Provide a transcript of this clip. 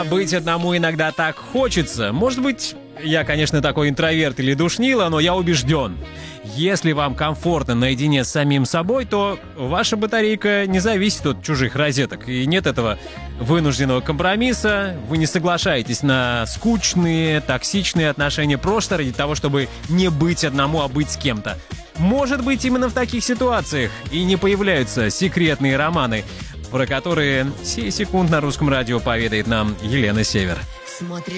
быть одному иногда так хочется. Может быть, я, конечно, такой интроверт или душнило, но я убежден. Если вам комфортно наедине с самим собой, то ваша батарейка не зависит от чужих розеток. И нет этого вынужденного компромисса. Вы не соглашаетесь на скучные, токсичные отношения просто ради того, чтобы не быть одному, а быть с кем-то. Может быть, именно в таких ситуациях и не появляются секретные романы, про которые сей секунд на Русском радио поведает нам Елена Север.